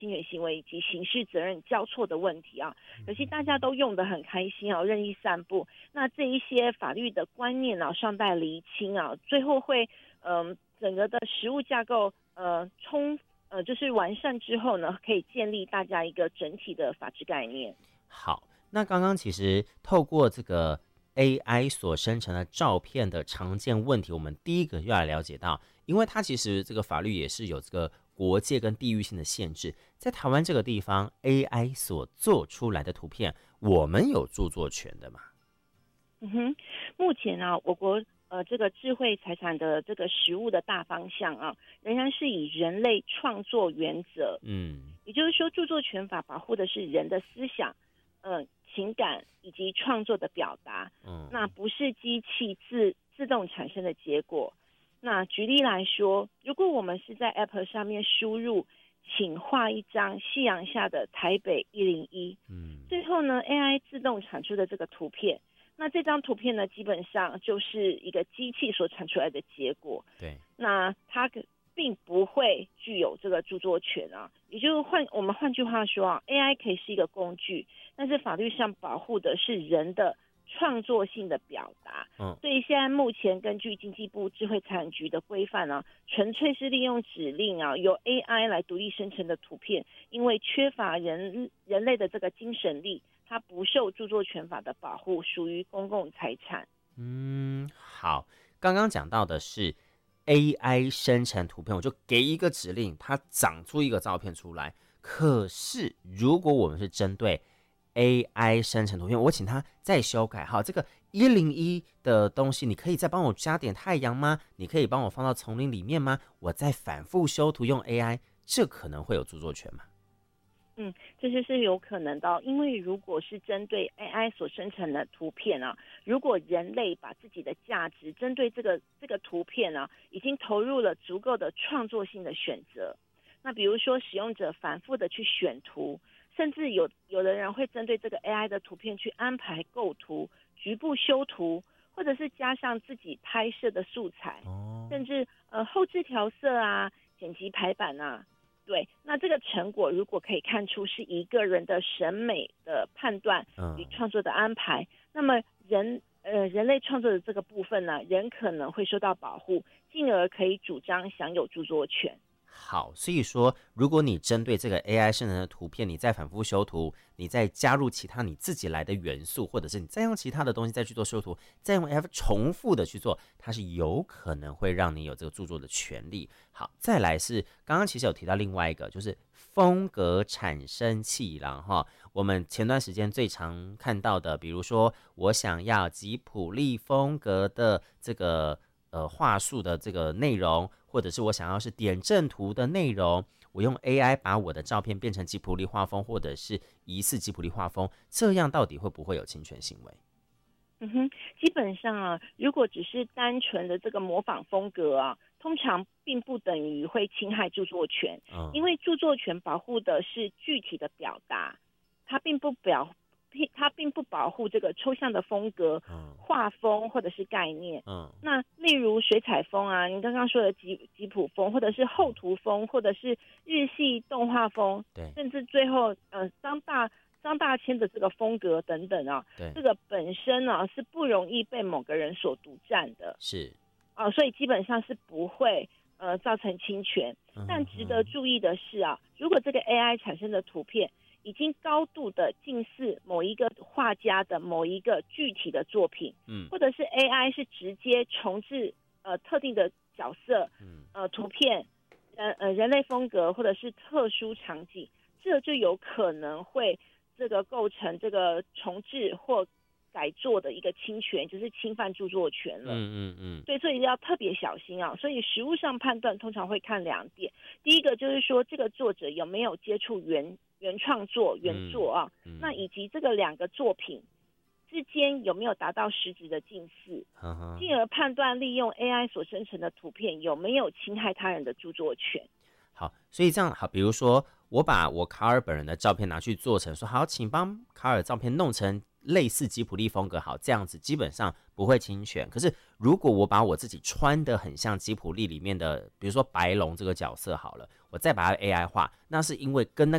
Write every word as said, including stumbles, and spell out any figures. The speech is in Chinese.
侵权行为以及刑事责任交错的问题啊，可惜大家都用得很开心啊，任意散布。那这一些法律的观念啊，尚待厘清啊，最后会嗯、呃、整个的实务架构呃充呃就是完善之后呢，可以建立大家一个整体的法治概念。 好，那刚刚其实透过这个 A I 所生成的照片的常见问题，我们第一个要来了解到，因为它其实这个法律也是有这个国界跟地域性的限制，在台湾这个地方 A I 所做出来的图片，我们有著作权的嘛？ 嗯哼，目前啊，我国呃这个智慧财产的这个实务的大方向啊，仍然是以人类创作原则， 嗯， 也就是说，著作权法保护的是人的思想、呃情感以及创作的表达， 嗯， 那不是机器自自动产生的结果。那举例来说，如果我们是在 App 上面输入请画一张夕阳下的台北一零一， 嗯， 最后呢 A I 自动产出的这个图片，那这张图片呢基本上就是一个机器所产出来的结果， 对， 那它并不会具有这个著作权啊，也就是换我们换句话说啊 ，A I 可以是一个工具，但是法律上保护的是人的创作性的表达。 嗯， 所以现在目前根据经济部智慧财产局的规范啊，纯粹是利用指令啊，由 A I 来独立生成的图片，因为缺乏人人类的这个精神力，它不受著作权法的保护，属于公共财产。 嗯，好，刚刚讲到的是 A I 生成图片，我就给一个指令，它长出一个照片出来。可是如果我们是针对 A I 生成图片，我请它再修改，好，这个一零一的东西，你可以再帮我加点太阳吗？你可以帮我放到丛林里面吗？我再反复修图用 A I， 这可能会有著作权吗？ 嗯，这些是有可能的，因为如果是针对 A I 所生成的图片啊，如果人类把自己的价值针对这个这个图片啊，已经投入了足够的创作性的选择，那比如说使用者反复的去选图，甚至有有的人会针对这个 A I 的图片去安排构图、局部修图，或者是加上自己拍摄的素材， 哦， 甚至呃后置调色啊、剪辑排版啊。对，那这个成果如果可以看出是一个人的审美的判断与创作的安排，嗯、那么人呃人类创作的这个部分呢，人可能会受到保护，进而可以主张享有著作权。 好，所以说，如果你针对这个 A I 生成的图片，你再反复修图，你再加入其他你自己来的元素，或者是你再用其他的东西再去做修图，再用 F 重复的去做，它是有可能会让你有这个著作的权利。好，再来是刚刚其实有提到另外一个，就是风格产生器啦哈。我们前段时间最常看到的，比如说我想要吉普力风格的这个呃话术的这个内容，或者是我想要是点阵图的内容，我用 A I 把我的照片变成吉普力画风，或者是疑似吉普力画风，这样到底会不会有侵权行为？ 嗯哼，基本上啊，如果只是单纯的这个模仿风格啊，通常并不等于会侵害著作权，嗯、因为著作权保护的是具体的表达，它并不表。它并不保护这个抽象的风格、画风或者是概念。嗯，那例如水彩风啊，你刚刚说的吉吉普风，或者是厚涂风，或者是日系动画风， 对， 甚至最后呃张大张大千的这个风格等等啊，对，这个本身呢、啊、是不容易被某个人所独占的， 是啊、呃，所以基本上是不会呃造成侵权。嗯、但值得注意的是啊，如果这个 A I 产生的图片已经高度的近似某一个画家的某一个具体的作品，嗯，或者是 A I 是直接重置呃特定的角色，嗯，呃图片，呃呃人类风格或者是特殊场景，这就有可能会这个构成这个重置或改作的一个侵权，就是侵犯著作权了。嗯嗯嗯。所以这一定要特别小心啊！所以实务上判断通常会看两点，第一个就是说这个作者有没有接触原。原创作、原作啊，嗯嗯、那以及这个两个作品之间有没有达到实质的近似，进而判断利用 A I 所生成的图片有没有侵害他人的著作权。 好，所以这样好，比如说我把我卡尔本人的照片拿去做成说，好，请帮卡尔照片弄成类似吉普力风格，好，这样子基本上不会侵权。可是如果我把我自己穿得很像吉普力里面的，比如说白龙这个角色好了，我再把它 A I 化，那是因为跟那